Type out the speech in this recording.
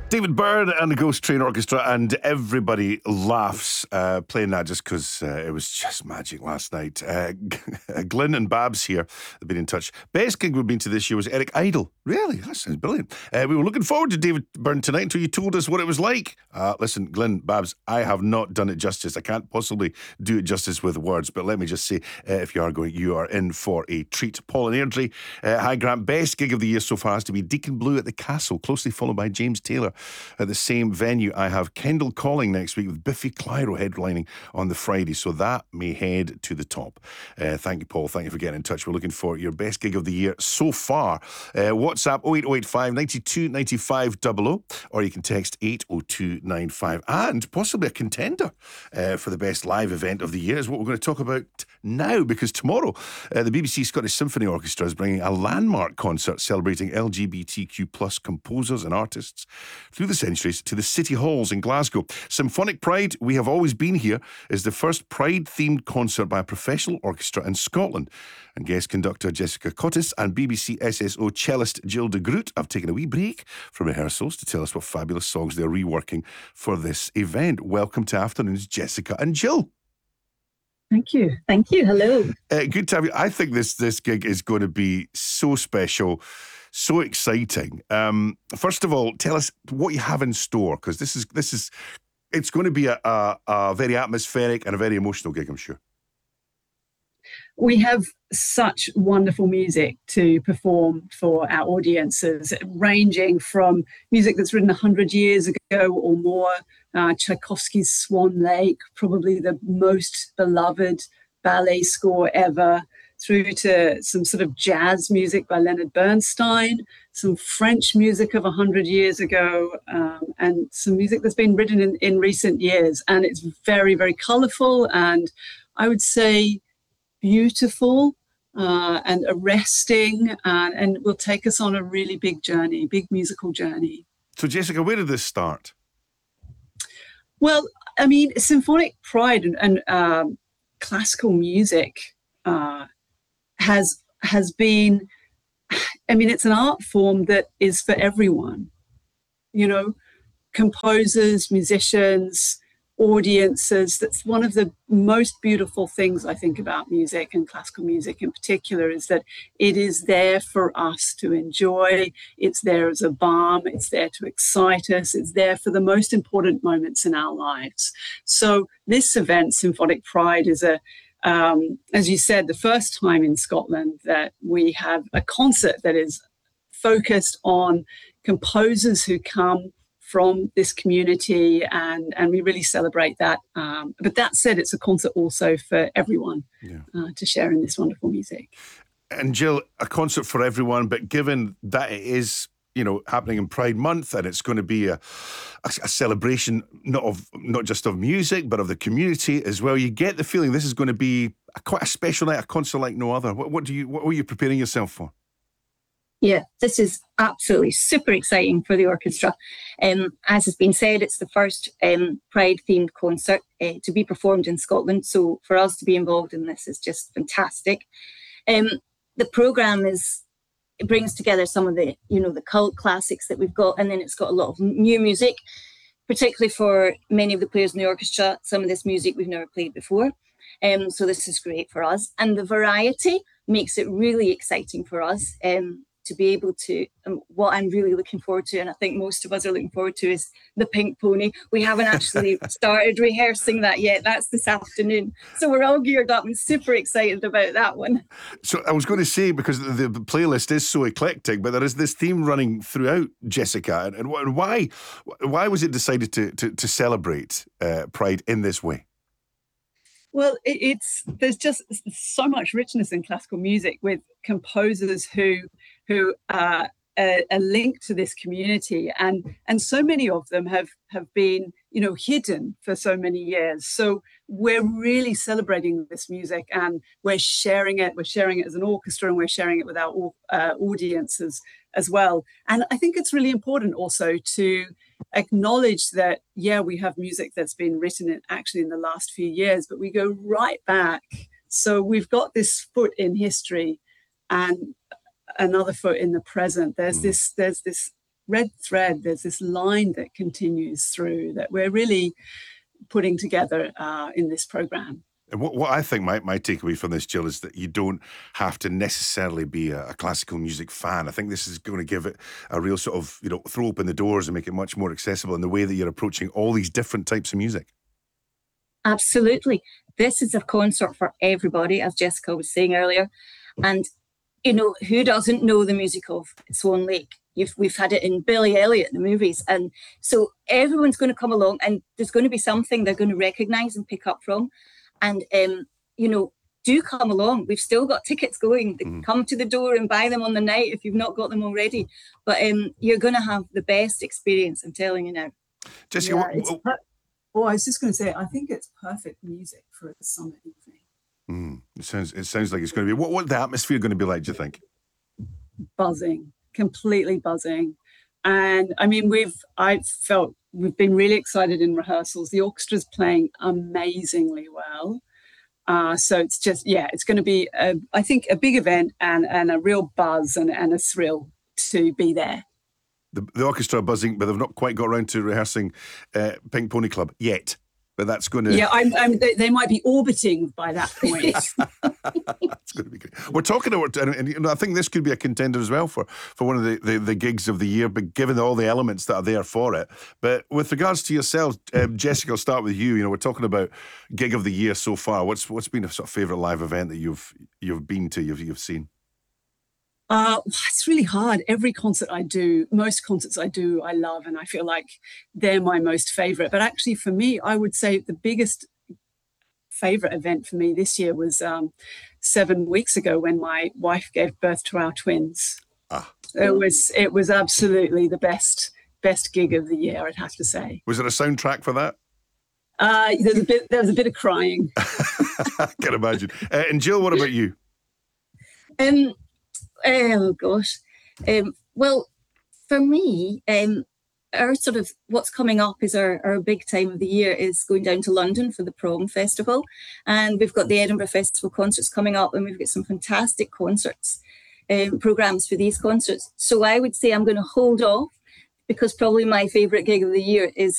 David Byrne and the Ghost Train Orchestra, and everybody laughs playing that just because it was just magic last night. Glyn and Babs here have been in touch. Best gig we've been to this year was Eric Idle. Really? That sounds brilliant. We were looking forward to David Byrne tonight until you told us what it was like. Listen, Glyn, Babs, I have not done it justice. I can't possibly do it justice with words, but let me just say, if you are going, you are in for a treat. Paul and Airdrie, hi Grant, best gig of the year so far has to be Deacon Blue at the Castle, closely followed by James Taylor at the same venue. I have Kendall Calling next week with Biffy Clyro headlining on the Friday, so that may head to the top. Thank you, Paul. Thank you for getting in touch. We're looking for your best gig of the year so far. WhatsApp 08085 92 95 00, or you can text 80295. And possibly a contender for the best live event of the year is what we're going to talk about now, because tomorrow the BBC Scottish Symphony Orchestra is bringing a landmark concert celebrating LGBTQ plus composers and artists through the centuries to the City Halls in Glasgow. Symphonic Pride, We Have Always Been Here, is the first Pride-themed concert by a professional orchestra in Scotland. And guest conductor Jessica Cottis and BBC SSO cellist Jill de Groot have taken a wee break from rehearsals to tell us what fabulous songs they're reworking for this event. Welcome to Afternoons, Jessica and Jill. Thank you. Thank you. Hello. Good to have you. I think this gig is going to be so special, so exciting. First of all, tell us what you have in store, because this is it's going to be a very atmospheric and a very emotional gig, I'm sure. We have such wonderful music to perform for our audiences, ranging from music that's written 100 years ago or more, Tchaikovsky's Swan Lake, probably the most beloved ballet score ever, through to some sort of jazz music by Leonard Bernstein, some French music of 100 years ago, and some music that's been written in recent years. And it's very, very colourful and I would say beautiful and arresting, and will take us on a really big journey, big musical journey. So Jessica, where did this start? Well, I mean, Symphonic Pride and classical music has been, I mean, it's an art form that is for everyone, you know, composers, musicians, audiences. That's one of the most beautiful things I think about music, and classical music in particular, is that it is there for us to enjoy. It's there as a balm. It's there to excite us. It's there for the most important moments in our lives. So this event, Symphonic Pride, is as you said, the first time in Scotland that we have a concert that is focused on composers who come from this community, and we really celebrate that. But that said, it's a concert also for everyone to share in this wonderful music. And Jill, a concert for everyone, but given that it is, you know, happening in Pride Month, and it's going to be a celebration not just of music, but of the community as well, you get the feeling this is going to be quite a special night, a concert like no other. What are you preparing yourself for? Yeah, this is absolutely super exciting for the orchestra. As has been said, it's the first Pride-themed concert to be performed in Scotland. So for us to be involved in this is just fantastic. The programme it brings together some of the, you know, the cult classics that we've got, and then it's got a lot of new music, particularly for many of the players in the orchestra. Some of this music we've never played before. So this is great for us. And the variety makes it really exciting for us. To be able to, what I'm really looking forward to, and I think most of us are looking forward to, is the Pink Pony. We haven't actually started rehearsing that yet. That's this afternoon. So we're all geared up and super excited about that one. So I was going to say, because the playlist is so eclectic, but there is this theme running throughout, Jessica. And why was it decided to celebrate Pride in this way? Well, there's just so much richness in classical music, with composers who are linked to this community, and so many of them have been, you know, hidden for so many years. So we're really celebrating this music, and we're sharing it. We're sharing it as an orchestra, and we're sharing it with our audiences as well. And I think it's really important also to acknowledge that, we have music that's been written in the last few years, but we go right back. So we've got this foot in history and another foot in the present. There's this red thread. There's this line that continues through that we're really putting together in this program. And what I think my takeaway from this, Jill, is that you don't have to necessarily be a classical music fan. I think this is going to give it a real sort of, throw open the doors and make it much more accessible in the way that you're approaching all these different types of music. Absolutely. This is a concert for everybody, as Jessica was saying earlier. And, who doesn't know the music of Swan Lake? We've had it in Billy Elliot, the movies. And so everyone's going to come along and there's going to be something they're going to recognise and pick up from. And, do come along. We've still got tickets going. Come to the door and buy them on the night if you've not got them already. But you're going to have the best experience, I'm telling you now. Jessica, I was just going to say, I think it's perfect music for a summer evening. It sounds like it's going to be. What the atmosphere going to be like, do you think? Buzzing, completely buzzing. And I mean, we've been really excited in rehearsals. The orchestra's playing amazingly well. So it's just, it's going to be, I think, a big event and a real buzz and a thrill to be there. The orchestra are buzzing, but they've not quite got around to rehearsing Pink Pony Club yet. But that's going to... Yeah, they might be orbiting by that point. That's going to be great. We're talking about, and I think this could be a contender as well for one of the gigs of the year, but given all the elements that are there for it. But with regards to yourself, Jessica, I'll start with you. We're talking about gig of the year so far. What's been a sort of favourite live event that you've been to, you've seen? It's really hard. Most concerts I do, I love, and I feel like they're my most favourite. But actually, for me, I would say the biggest favourite event for me this year was 7 weeks ago when my wife gave birth to our twins. It was absolutely the best gig of the year, I'd have to say. Was it a soundtrack for that? There was a bit of crying. I can imagine. And Jill, what about you? Oh gosh. Well, for me, our sort of what's coming up is our big time of the year is going down to London for the Prom Festival, and we've got the Edinburgh Festival concerts coming up, and we've got some fantastic concerts, programs for these concerts. So I would say I'm going to hold off because probably my favourite gig of the year is